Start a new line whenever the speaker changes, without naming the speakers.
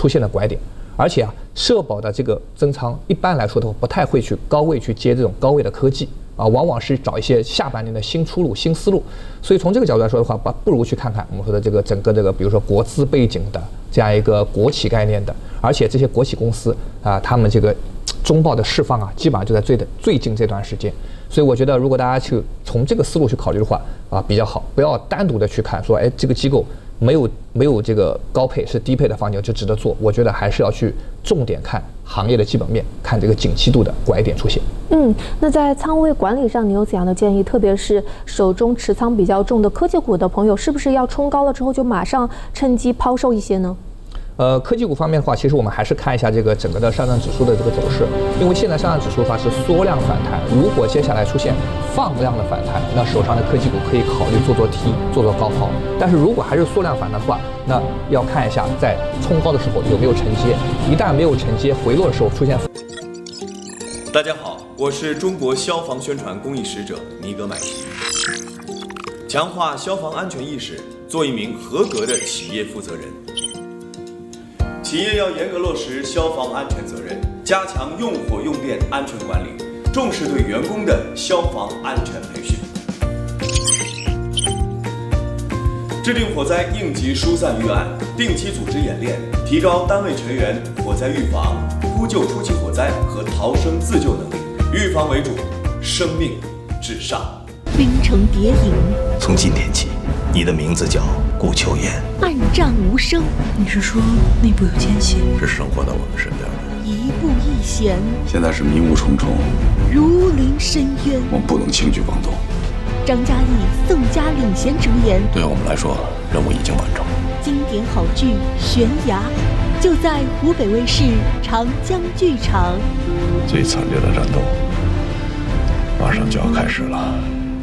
出现了拐点。而且社保的这个增仓一般来说的话，不太会去高位去接这种高位的科技往往是找一些下半年的新出路、新思路。所以从这个角度来说的话，不如去看看我们说的这个整个这个，比如说国资背景的这样一个国企概念的，而且这些国企公司他们这个中报的释放基本上就在最近这段时间。所以我觉得，如果大家去从这个思路去考虑的话比较好，不要单独的去看说，这个机构没有这个高配是低配的房企就值得做。我觉得还是要去重点看行业的基本面，看这个景气度的拐点出现。
那在仓位管理上，你有怎样的建议？特别是手中持仓比较重的科技股的朋友，是不是要冲高了之后就马上趁机抛售一些呢？
科技股方面的话，其实我们还是看一下这个整个的上证指数的这个走势，因为现在上证指数的话是缩量反弹，如果接下来出现放量的反弹，那手上的科技股可以考虑做 T 做高抛。但是如果还是缩量反弹的话，那要看一下在冲高的时候有没有承接，一旦没有承接，回落的时候出现。
大家好，我是中国消防宣传公益使者尼格麦提。强化消防安全意识，做一名合格的企业负责人。企业要严格落实消防安全责任，加强用火用电安全管理，重视对员工的消防安全培训，制定火灾应急疏散预案，定期组织演练，提高单位全员火灾预防、扑救初期火灾和逃生自救能力。预防为主，生命至上。
冰城谍影，
从今天起，你的名字叫顾秋妍。
暗战无声，
你是说内部有奸细？
是生活在我们身边的。
一步一险，
现在是迷雾重重，
如临深渊。
我们不能轻举妄动。
张嘉译、宋佳领衔主演。
对我们来说，任务已经完成。
经典好剧《悬崖》，就在湖北卫视长江剧场。
最惨烈的战斗马上就要开始了。